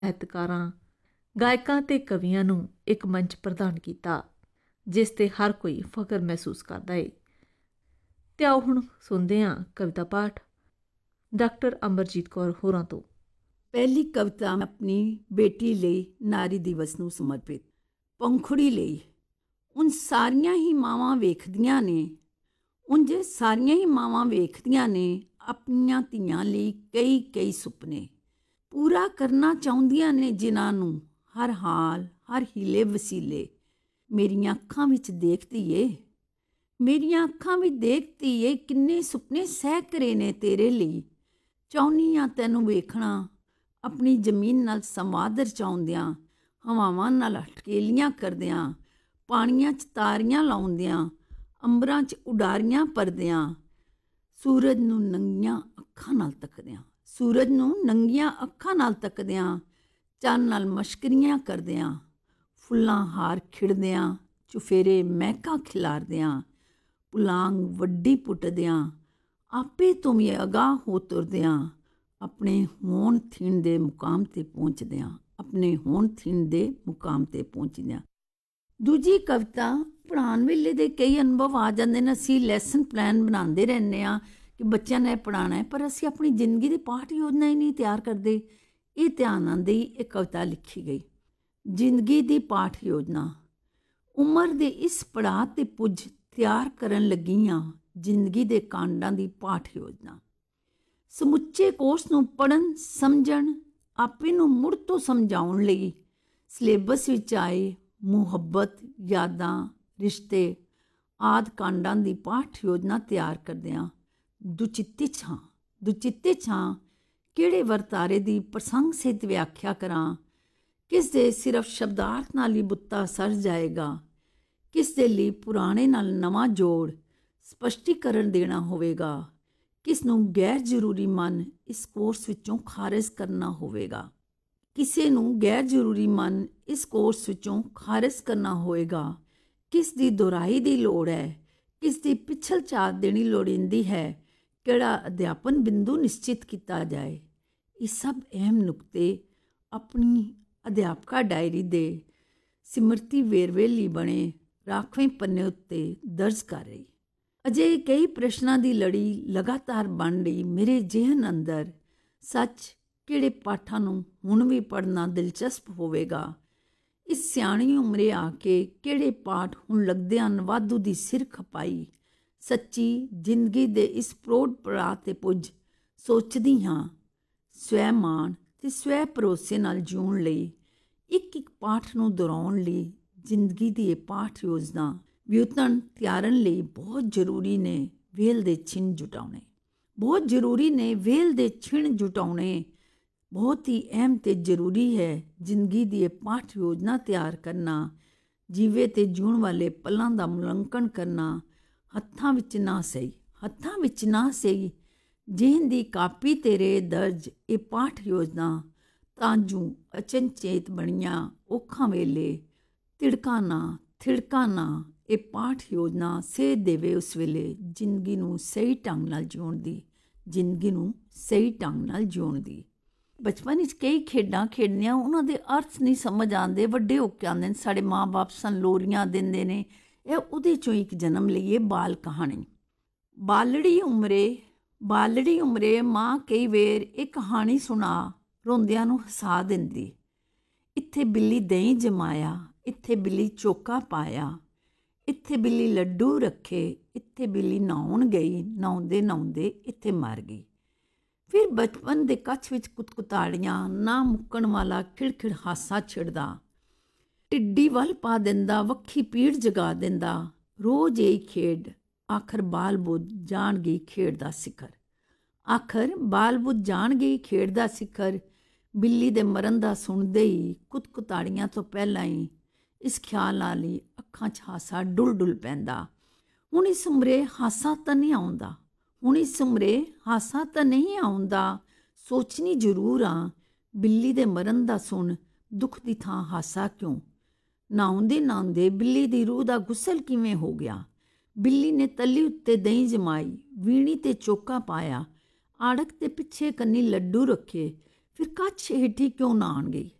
ਸਾਹਿਤਕਾਰਾਂ, ਗਾਇਕਾਂ ਤੇ ਕਵੀਆਂ ਨੂੰ ਇੱਕ ਮੰਚ ਪ੍ਰਦਾਨ ਕੀਤਾ ਜਿਸ 'ਤੇ ਹਰ ਕੋਈ ਫਖਰ ਮਹਿਸੂਸ ਕਰਦਾ ਏ। ਤੇ ਆਓ ਹੁਣ ਸੁਣਦੇ ਹਾਂ ਕਵਿਤਾ ਪਾਠ ਡਾਕਟਰ ਅਮਰਜੀਤ ਕੌਰ ਹੋਰਾਂ ਤੋਂ। ਪਹਿਲੀ ਕਵਿਤਾ ਆਪਣੀ ਬੇਟੀ ਲਈ ਨਾਰੀ ਦਿਵਸ ਨੂੰ ਸਮਰਪਿਤ। ਪੰਖੁੜੀ ਲਈ ਉਂਝ ਸਾਰੀਆਂ ਹੀ ਮਾਵਾਂ ਵੇਖਦੀਆਂ ਨੇ ਆਪਣੀਆਂ ਧੀਆਂ ਲਈ ਕਈ ਸੁਪਨੇ ਪੂਰਾ ਕਰਨਾ ਚਾਹੁੰਦੀਆਂ ਨੇ, ਜਿਨ੍ਹਾਂ ਨੂੰ ਹਰ ਹਾਲ ਹਰ ਹੀਲੇ ਵਸੀਲੇ ਮੇਰੀਆਂ ਅੱਖਾਂ ਵਿੱਚ ਦੇਖਦੀ ਏ ਕਿੰਨੇ ਸੁਪਨੇ ਸਹਿ ਕਰੇ ਨੇ ਤੇਰੇ ਲਈ। ਚਾਹੁੰਦੀ ਹਾਂ ਤੈਨੂੰ ਵੇਖਣਾ ਆਪਣੀ ਜ਼ਮੀਨ ਨਾਲ ਸੰਵਾਦ ਰਚਾਉਂਦਿਆਂ, ਹਵਾਵਾਂ ਨਾਲ ਹਟਕੇਲੀਆਂ ਕਰਦਿਆਂ, ਪਾਣੀਆਂ 'ਚ ਤਾਰੀਆਂ ਲਾਉਂਦਿਆਂ, ਅੰਬਰਾਂ 'ਚ ਉਡਾਰੀਆਂ ਭਰਦਿਆਂ, ਸੂਰਜ ਨੂੰ ਨੰਗੀਆਂ ਅੱਖਾਂ ਨਾਲ ਤੱਕਦਿਆਂ, ਚੰਨ ਨਾਲ ਮਸ਼ਕਰੀਆਂ ਕਰਦਿਆਂ, ਫੁੱਲਾਂ ਹਾਰ ਖਿੜਦਿਆਂ, ਚੁਫੇਰੇ ਮਹਿਕਾਂ ਖਿਲਾਰਦਿਆਂ, ਪੁਲਾਂਗ ਵੱਡੀ ਪੁੱਟਦਿਆਂ, ਆਪੇ ਤੋਂ ਵੀ ਅਗਾਹ ਹੋ ਤੁਰਦਿਆਂ, ਆਪਣੇ ਹੋਣ ਥੀਣ ਦੇ ਮੁਕਾਮ 'ਤੇ ਪਹੁੰਚਦਿਆਂ। ਦੂਜੀ ਕਵਿਤਾ ਪੜ੍ਹਾਉਣ ਵੇਲੇ ਦੇ ਕਈ ਅਨੁਭਵ ਆ ਜਾਂਦੇ ਨੇ। ਅਸੀਂ ਲੈਸਨ ਪਲਾਨ ਬਣਾਉਂਦੇ ਰਹਿੰਦੇ ਹਾਂ ਕਿ ਬੱਚਿਆਂ ਨੇ ਪੜ੍ਹਾਉਣਾ ਹੈ, ਪਰ ਅਸੀਂ ਆਪਣੀ ਜ਼ਿੰਦਗੀ ਦੀ ਪਾਠ ਯੋਜਨਾ ਹੀ ਨਹੀਂ ਤਿਆਰ ਕਰਦੇ। ਇਹ ਧਿਆਨ ਆਉਂਦੇ ਹੀ ਇਹ ਕਵਿਤਾ ਲਿਖੀ ਗਈ। ਜ਼ਿੰਦਗੀ ਦੀ ਪਾਠ ਯੋਜਨਾ। ਉਮਰ ਦੇ ਇਸ ਪੜਾਅ 'ਤੇ ਪੁੱਜ ਤਿਆਰ ਕਰਨ ਲੱਗੀ ਹਾਂ ਜ਼ਿੰਦਗੀ ਦੇ ਕਾਂਡਾਂ ਦੀ ਪਾਠ ਯੋਜਨਾ। ਸਮੁੱਚੇ ਕੋਰਸ ਨੂੰ ਪੜ੍ਹਨ ਸਮਝਣ, ਆਪੇ ਨੂੰ ਮੁੜ ਤੋਂ ਸਮਝਾਉਣ ਲਈ ਸਿਲੇਬਸ ਵਿੱਚ ਆਏ ਮੁਹੱਬਤ, ਯਾਦਾਂ, ਰਿਸ਼ਤੇ ਆਦਿ ਕਾਂਡਾਂ ਦੀ ਪਾਠ ਯੋਜਨਾ ਤਿਆਰ ਕਰਦਿਆਂ ਦੁਚਿੱਤੇ ਛਾਂ ਕਿਹੜੇ ਵਰਤਾਰੇ ਦੀ ਪ੍ਰਸੰਗ ਸਹਿਤ ਵਿਆਖਿਆ ਕਰਾਂ, ਕਿਸ ਦੇ ਸਿਰਫ ਸ਼ਬਦਾਰਥ ਨਾਲ ਹੀ ਬੁੱਤਾ ਸਰ ਜਾਏਗਾ, ਕਿਸ ਦੇ ਲਈ ਪੁਰਾਣੇ ਨਾਲ ਨਵਾਂ ਜੋੜ ਸਪਸ਼ਟੀਕਰਨ ਦੇਣਾ ਹੋਵੇਗਾ, ਕਿਸ ਨੂੰ ਗੈਰ ਜ਼ਰੂਰੀ ਮਨ ਇਸ ਕੋਰਸ ਵਿੱਚੋਂ ਖਾਰਜ ਕਰਨਾ ਹੋਵੇਗਾ, ਕਿਸ ਦੀ ਦੁਹਰਾਈ ਦੀ ਲੋੜ ਹੈ, ਕਿਸ ਦੀ ਪਿਛਲ ਝਾਤ ਦੇਣੀ ਲੋੜੀਂਦੀ ਹੈ, ਕਿਹੜਾ ਅਧਿਆਪਨ ਬਿੰਦੂ ਨਿਸ਼ਚਿਤ ਕੀਤਾ ਜਾਏ। ਇਹ ਸਭ ਅਹਿਮ ਨੁਕਤੇ ਆਪਣੀ ਅਧਿਆਪਕਾ ਡਾਇਰੀ ਦੇ ਸਿਮਰਤੀ ਵੇਰਵੇ ਲਈ ਬਣੇ ਰਾਖਵੇਂ ਪੰਨੇ ਉੱਤੇ ਦਰਜ ਕਰ ਰਹੀ। ਅਜਿਹੇ ਕਈ ਪ੍ਰਸ਼ਨਾਂ ਦੀ ਲੜੀ ਲਗਾਤਾਰ ਬਣ ਰਹੀ ਮੇਰੇ ਜ਼ਿਹਨ ਅੰਦਰ। ਸੱਚ, ਕਿਹੜੇ ਪਾਠਾਂ ਨੂੰ ਹੁਣ ਵੀ ਪੜ੍ਹਨਾ ਦਿਲਚਸਪ ਹੋਵੇਗਾ? ਇਸ ਸਿਆਣੀ ਉਮਰੇ ਆ ਕੇ ਕਿਹੜੇ ਪਾਠ ਹੁਣ ਲੱਗਦੇ ਹਨ ਵਾਧੂ ਦੀ ਸਿਰ ਖਪਾਈ? ਸੱਚੀ ਜ਼ਿੰਦਗੀ ਦੇ ਇਸ ਪ੍ਰੌੜ ਪੜਾਅ 'ਤੇ ਪੁੱਜ ਸੋਚਦੀ ਹਾਂ ਸਵੈ ਮਾਣ ਤੇ ਸਵੈ ਭਰੋਸੇ ਨਾਲ ਜਿਉਣ ਲਈ ਇੱਕ ਪਾਠ ਨੂੰ ਦੁਹਰਾਉਣ ਲਈ ਜ਼ਿੰਦਗੀ ਦੀ ਇਹ ਪਾਠ ਯੋਜਨਾ ਵਿਉਤਣ ਤਿਆਰਨ ਲਈ ਬਹੁਤ ਜ਼ਰੂਰੀ ਨੇ ਵੇਲ ਦੇ ਛਿਣ ਜੁਟਾਉਣੇ। ਬਹੁਤ ਹੀ ਅਹਿਮ ਤੇ ਜ਼ਰੂਰੀ ਹੈ ਜ਼ਿੰਦਗੀ ਦੀ ਇਹ ਪਾਠ ਯੋਜਨਾ ਤਿਆਰ ਕਰਨਾ। ਜੀਵੇ ਤੇ ਜਿਉਣ ਵਾਲੇ ਪਲਾਂ ਦਾ ਮੁਲਾਂਕਣ ਕਰਨਾ। ਹੱਥਾਂ ਵਿੱਚ ਨਾ ਸਹੀ ਜਿਹਨ ਦੀ ਕਾਪੀ ਤੇਰੇ ਦਰਜ ਇਹ ਪਾਠ ਯੋਜਨਾ, ਤਾਂ ਜੂ ਅਚਨਚੇਤ ਬਣੀਆਂ ਔਖਾਂ ਵੇਲੇ ਥਿੜਕਾਂ ਨਾ ਇਹ ਪਾਠ ਯੋਜਨਾ ਸੇਧ ਦੇਵੇ ਉਸ ਵੇਲੇ ਜ਼ਿੰਦਗੀ ਨੂੰ ਸਹੀ ਢੰਗ ਨਾਲ ਜਿਉਣ ਦੀ। ਬਚਪਨ ਵਿੱਚ ਕਈ ਖੇਡਾਂ ਖੇਡਣੀਆਂ, ਉਹਨਾਂ ਦੇ ਅਰਥ ਨਹੀਂ ਸਮਝ ਆਉਂਦੇ, ਵੱਡੇ ਹੋ ਕੇ ਆਉਂਦੇ ਨੇ। ਸਾਡੇ ਮਾਂ ਬਾਪ ਸਾਨੂੰ ਲੋਰੀਆਂ ਦਿੰਦੇ ਨੇ, ਇਹ ਉਹਦੇ 'ਚੋਂ ਇੱਕ ਜਨਮ ਲਈਏ ਬਾਲ ਕਹਾਣੀ। ਬਾਲੜੀ ਉਮਰੇ ਮਾਂ ਕਈ ਵੇਰ ਇਹ ਕਹਾਣੀ ਸੁਣਾ ਰੋਂਦਿਆਂ ਨੂੰ ਹਸਾ ਦਿੰਦੀ। ਇੱਥੇ ਬਿੱਲੀ ਦਹੀਂ ਜਮਾਇਆ, ਇੱਥੇ ਬਿੱਲੀ ਚੋਕਾ ਪਾਇਆ, ਇੱਥੇ ਬਿੱਲੀ ਲੱਡੂ ਰੱਖੇ, ਇੱਥੇ ਬਿੱਲੀ ਨਹਾਉਣ ਗਈ, ਨਹਾਉਂਦੇ ਇੱਥੇ ਮਰ ਗਈ। ਫਿਰ ਬਚਪਨ ਦੇ ਕੱਛ ਵਿੱਚ ਕੁਤਕੁਤਾੜੀਆਂ, ਨਾ ਮੁੱਕਣ ਵਾਲਾ ਖਿੜਖਿੜ ਹਾਸਾ ਛਿੜਦਾ, ਢਿੱਡੀ ਵੱਲ ਪਾ ਦਿੰਦਾ, ਵੱਖੀ ਪੀੜ ਜਗਾ ਦਿੰਦਾ। ਰੋਜ਼ ਇਹ ਖੇਡ ਆਖਰ ਬਾਲ ਬੁੱਧ ਜਾਣ ਗਈ ਖੇਡ ਦਾ ਸਿਖਰ। ਬਿੱਲੀ ਦੇ ਮਰਨ ਦਾ ਸੁਣਦੇ ਹੀ ਕੁਤਕੁਤਾੜੀਆਂ ਤੋਂ ਪਹਿਲਾਂ ਹੀ ਇਸ ਖਿਆਲ ਨਾਲ ਹੀ ਅੱਖਾਂ 'ਚ ਹਾਸਾ ਡੁੱਲ ਪੈਂਦਾ। ਹੁਣ ਇਸ ਉਮਰੇ ਹਾਸਾ ਤਾਂ ਨਹੀਂ ਆਉਂਦਾ, ਸੋਚਣੀ ਜ਼ਰੂਰ ਆ ਬਿੱਲੀ ਦੇ ਮਰਨ ਦਾ ਸੁਣ ਦੁੱਖ ਦੀ ਥਾਂ ਹਾਸਾ ਕਿਉਂ? ਨਹਾਉਂਦੇ ਬਿੱਲੀ ਦੀ ਰੂਹ ਦਾ ਗੁਸਲ ਕਿਵੇਂ ਹੋ ਗਿਆ? ਬਿੱਲੀ ਨੇ ਤਲੀ ਉੱਤੇ ਦਹੀਂ ਜਮਾਈ, ਵੀਣੀ ਤੇ ਚੋਕਾ ਪਾਇਆ, ਆੜਕ ਦੇ ਪਿੱਛੇ ਕੰਨੀ ਲੱਡੂ ਰੱਖੇ, ਫਿਰ ਕੱਛ ਹੇਠੀ ਕਿਉਂ ਨਾ ਆਉਣਗੇ?